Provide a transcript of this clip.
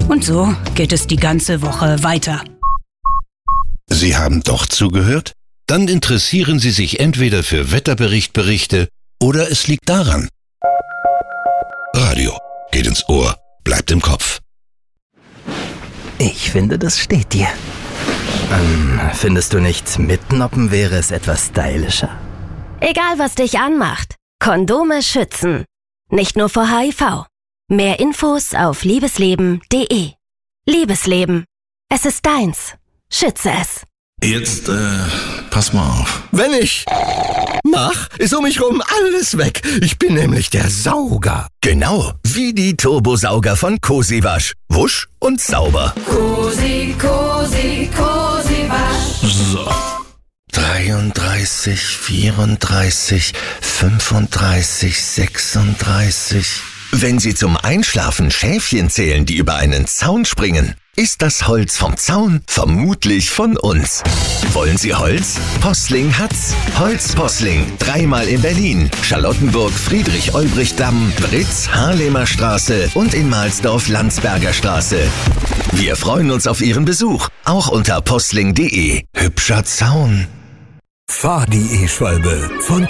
Und so geht es die ganze Woche weiter. Sie haben doch zugehört? Dann interessieren Sie sich entweder für Wetterberichte oder es liegt daran. Radio geht ins Ohr, bleibt im Kopf. Ich finde, das steht dir. Findest du nicht, mitnoppen wäre es etwas stylischer? Egal, was dich anmacht. Kondome schützen. Nicht nur vor HIV. Mehr Infos auf liebesleben.de. Liebesleben. Es ist deins. Schütze es. Jetzt, pass mal auf. Wenn ich mach, ist um mich rum alles weg. Ich bin nämlich der Sauger. Genau, wie die Turbosauger von Cosiwasch. Wusch und sauber. Cosi, Cosi, Cosiwasch. So. 33, 34, 35, 36. Wenn Sie zum Einschlafen Schäfchen zählen, die über einen Zaun springen, ist das Holz vom Zaun vermutlich von uns. Wollen Sie Holz? Posling hat's. Holz Posling. 3-mal in Berlin, Charlottenburg, Friedrich-Olbricht-Damm, Britz, Harlemer Straße und in Mahlsdorf Landsberger Straße. Wir freuen uns auf Ihren Besuch, auch unter postling.de. Hübscher Zaun. Fahr die E-Schwalbe von